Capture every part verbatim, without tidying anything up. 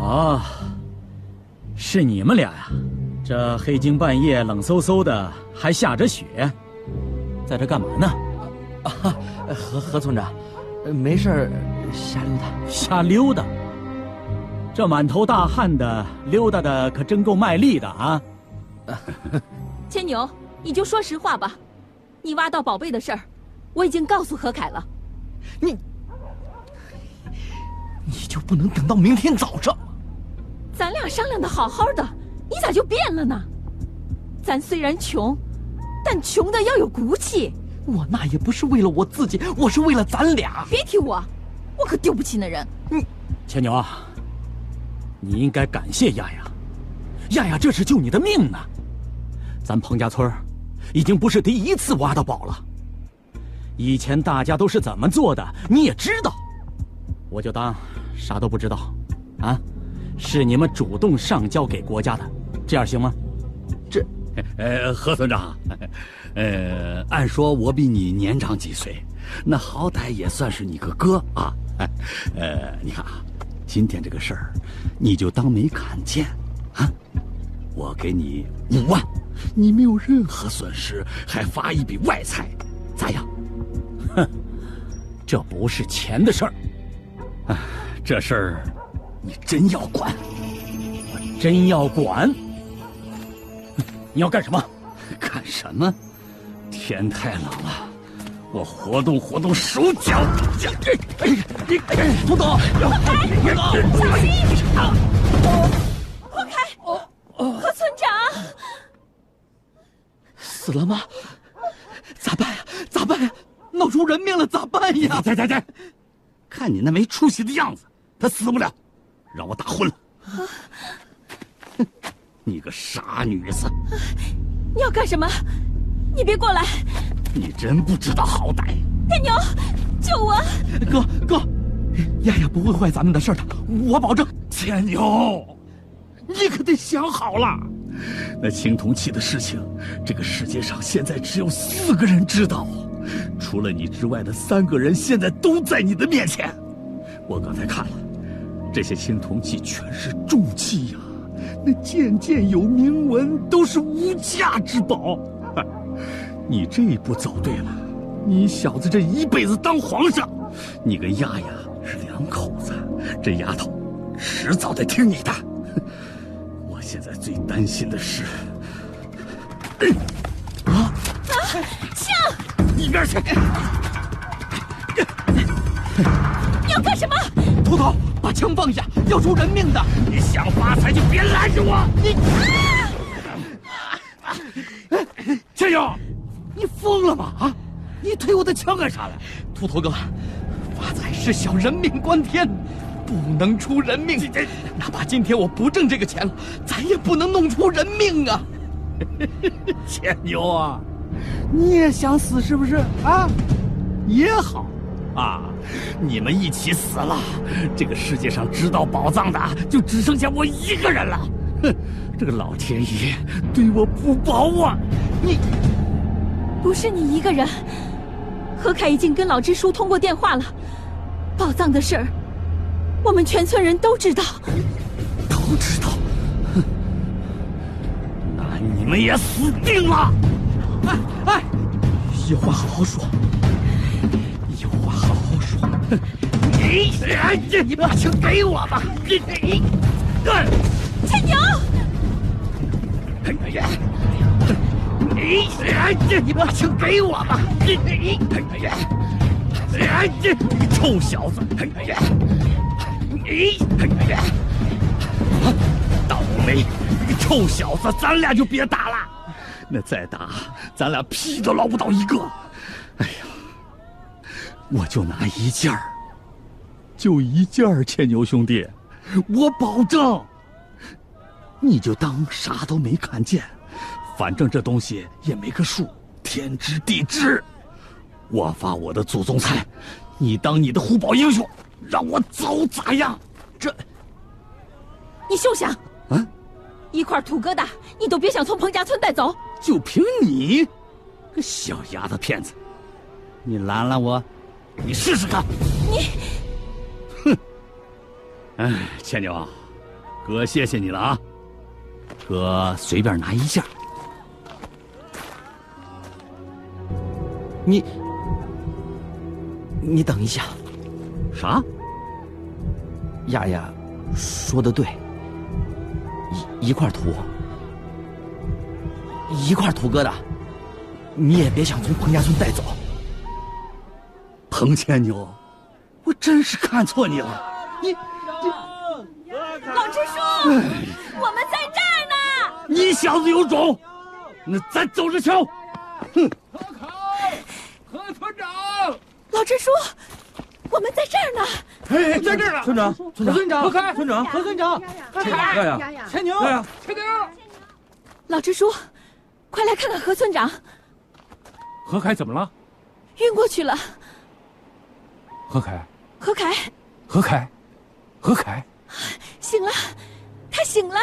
哦，是你们俩呀？这黑更半夜冷飕飕的，还下着雪，在这干嘛呢？ 啊，何何村长，没事儿，瞎溜达。 瞎溜达？这满头大汗的，溜达的可真够卖力的啊！ 牵牛，你就说实话吧，你挖到宝贝的事儿，我已经告诉何凯了。 你，你就不能等到明天早上？ 咱俩商量的好好的，你咋就变了呢？咱虽然穷，但穷的要有骨气。 我那也不是为了我自己，我是为了咱俩。 别提我，我可丢不起那人。 你， 牵牛啊，你应该感谢丫丫，丫丫这是救你的命呢。咱彭家村已经不是第一次挖到宝了，以前大家都是怎么做的，你也知道，我就当啥都不知道，啊，是你们主动上交给国家的，这样行吗？ 这， 呃，何村长，呃，按说我比你年长几岁，那好歹也算是你个哥啊。呃，你看啊，今天这个事儿，你就当没看见啊。我给你五万，你没有任何损失，还发一笔外财，咋样？ 哼，这不是钱的事儿， 啊，这事儿你真要管？ 我真要管？你要干什么？ 干什么？天太冷了，我活动活动手脚。哎，你涂总， 开！小心！活开！何村长， 死了吗？咋办呀？咋办呀？闹出人命了咋办呀？ 在在在，看你那没出息的样子，他死不了，让我打昏了。哼，你个傻女子！ 你要干什么？你别过来！ 你真不知道好歹！ 天牛，救我！ 哥哥，丫丫不会坏咱们的事的，我保证。 天牛，你可得想好了，那青铜器的事情，这个世界上现在只有四个人知道，除了你之外的三个人现在都在你的面前。我刚才看了，这些青铜器全是重器呀、啊，那件件有铭文，都是无价之宝。你这一步走对了，你小子这一辈子当皇上，你跟丫丫是两口子，这丫头迟早得听你的。我现在最担心的是， 啊啊！枪！ 一边去！ 你要干什么？ 秃头，把枪放下，要出人命的！ 你想发财就别拦着我！你，千友，你疯了吗？啊！你推我的枪干啥来？ 秃头哥，发财是小，人命关天，不能出人命。哪怕今天我不挣这个钱了，咱也不能弄出人命啊！ 千牛啊，你也想死是不是啊？也好，啊，你们一起死了，这个世界上知道宝藏的就只剩下我一个人了。哼，这个老天爷对我不薄啊！你不是你一个人，何凯已经跟老支书通过电话了，宝藏的事儿，我们全村人都知道。 都知道？哼，那你们也死定了！ 哎哎，有话好好说，有话好好说。 你你你把枪给我吧！你你， 千牛！ 你你你把枪给我吧！你你你你臭小子！你倒霉！你个臭小子，咱俩就别打了。那再打，咱俩屁都捞不到一个。哎呀，我就拿一件儿，就一件儿，牵牛兄弟，我保证。你就当啥都没看见，反正这东西也没个数，天知地知。我发我的祖宗财，你当你的虎豹英雄，让我走咋样？这， 你休想！ 啊， 一块土疙瘩你都别想从彭家村带走！ 就凭你，个小丫头片子，你拦拦我，你试试看。 你， 哼！哎，牵牛， 哥谢谢你了啊！ 哥随便拿一下。 你，你等一下。 啥？ 丫丫说的对，一一块土，一块土疙瘩，你也别想从彭家村带走。 彭千牛，我真是看错你了。你， 你老支书，我们在这儿呢。 你小子有种，那咱走着瞧。哼！ 何凯，何村长， 老支书，我们在这儿呢。 哎，在这儿呢。 村长，村长， 村长， 何开，村长， 何村长， 丫丫， 牵牛， 丫丫， 牵牛。 老支书，快来看看何村长。 何凯怎么了？ 晕过去了。 何凯， 何凯， 何凯，何凯， 醒了，他醒了。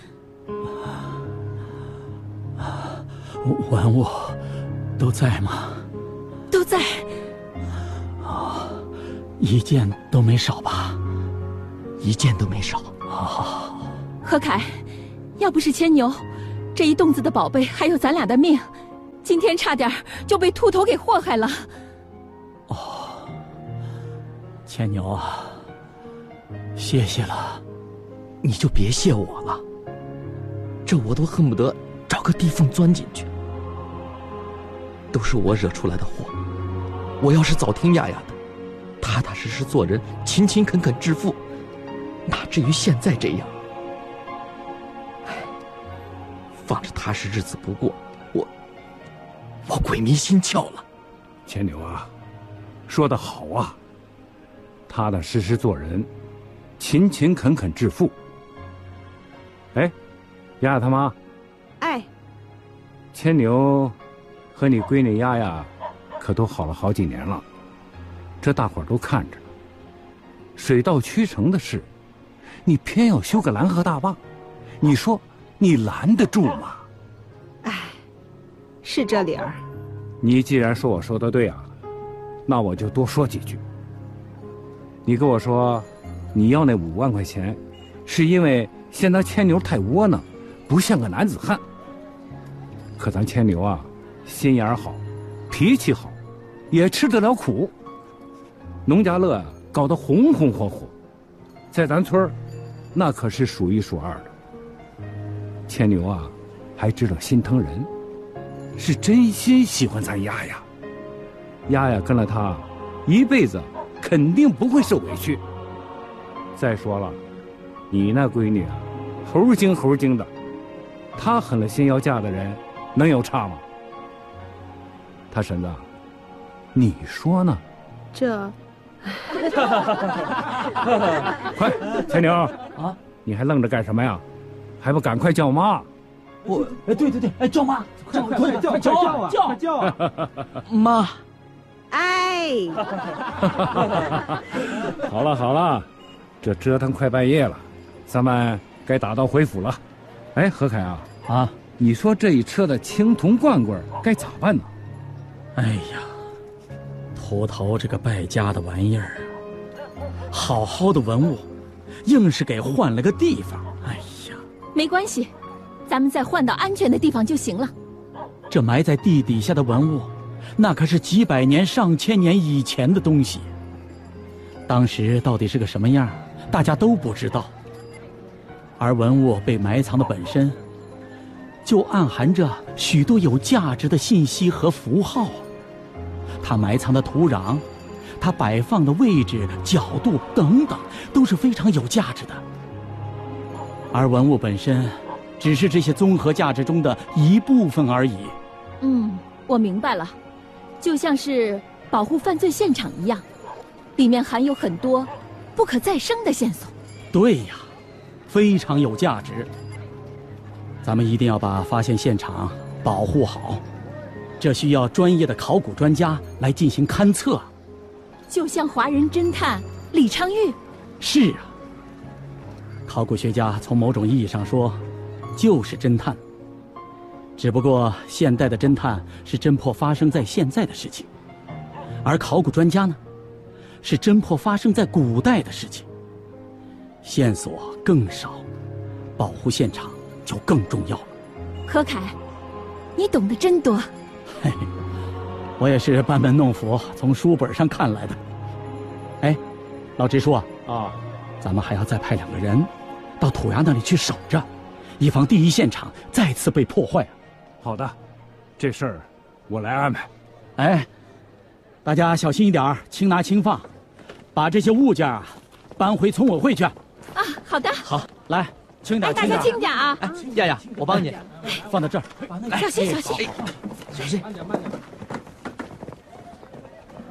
文物都在吗？ 都在。 啊，一件都没少吧？ 一件都没少。 啊， 何凯，要不是牵牛，这一洞子的宝贝还有咱俩的命，今天差点就被秃头给祸害了。 哦，牵牛啊，谢谢了。 你就别谢我了，这我都恨不得找个地缝钻进去。都是我惹出来的祸，我要是早听丫丫的，踏踏实实做人，勤勤恳恳致富，哪至于现在这样？唉，放着踏实日子不过，我我鬼迷心窍了。 牵牛啊，说得好啊，踏踏实实做人，勤勤恳恳致富。哎，丫丫他妈， 哎， 牵牛和你闺女丫丫可都好了好几年了，这大伙儿都看着呢。水到渠成的事，你偏要修个拦河大坝，你说你拦得住吗？ 哎，是这理儿。 你既然说我说的对啊，那我就多说几句。你跟我说，你要那五万块钱，是因为嫌他牵牛太窝囊，不像个男子汉。可咱牵牛啊，心眼好，脾气好，也吃得了苦。农家乐啊搞得红红火火，在咱村儿，那可是数一数二的。牵牛啊，还知道心疼人，是真心喜欢咱丫丫。丫丫跟了他，一辈子肯定不会受委屈。再说了，你那闺女啊，猴精猴精的，她狠了心要嫁的人，能有差吗？他婶子，你说呢？ 这， 快，牵牛啊， 你还愣着干什么呀？还不赶快叫妈！ 我， 哎，对对对，哎，叫妈，叫快叫叫啊叫叫啊！ 妈， 哎， 好了好了，这折腾快半夜了，咱们该打道回府了。哎，何凯啊， 啊， 你说这一车的青铜罐罐该咋办呢？ 哎呀，秃头这个败家的玩意儿，好好的文物，硬是给换了个地方。哎呀， 没关系，咱们再换到安全的地方就行了。 这埋在地底下的文物，那可是几百年、上千年以前的东西。当时到底是个什么样，大家都不知道。而文物被埋藏的本身，就暗含着许多有价值的信息和符号。它埋藏的土壤，它摆放的位置、角度等等，都是非常有价值的。而文物本身，只是这些综合价值中的一部分而已。 嗯，我明白了，就像是保护犯罪现场一样，里面含有很多不可再生的线索。 对呀，非常有价值。咱们一定要把发现现场保护好，这需要专业的考古专家来进行勘测。 就像华人侦探李昌钰。 是啊，考古学家从某种意义上说，就是侦探。只不过现代的侦探是侦破发生在现在的事情，而考古专家呢，是侦破发生在古代的事情。线索更少， 保护现场就更重要了。 何凯，你懂得真多。 嘿嘿，我也是班门弄斧，从书本上看来的。哎，老支书啊， 啊， 咱们还要再派两个人到土衙那里去守着，以防第一现场再次被破坏啊。 好的，这事儿我来安排。 哎，大家小心一点，轻拿轻放，把这些物件啊搬回村委会去。 啊，好的。 好，来，轻点， 哎，大家轻点啊！ 哎，亚亚，我帮你， 放到这儿。 小心，小心。 小心。